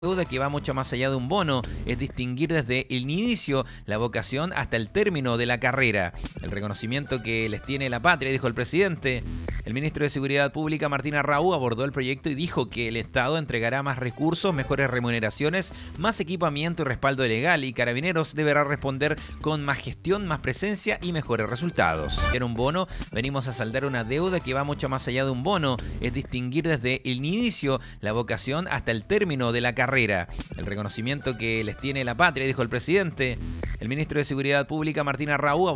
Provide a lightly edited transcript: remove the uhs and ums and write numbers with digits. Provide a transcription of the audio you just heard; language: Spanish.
Deuda que va mucho más allá de un bono, es distinguir desde el inicio la vocación hasta el término de la carrera. El reconocimiento que les tiene la patria, dijo el presidente. El ministro de Seguridad Pública, Martín Arrau, abordó el proyecto y dijo que el Estado entregará más recursos, mejores remuneraciones, más equipamiento y respaldo legal, y Carabineros deberá responder con más gestión, más presencia y mejores resultados. En un bono, venimos a saldar una deuda que va mucho más allá de un bono, es distinguir desde el inicio la vocación hasta el término de la carrera. El reconocimiento que les tiene la patria, dijo el presidente. El ministro de Seguridad Pública, Martín Arrau,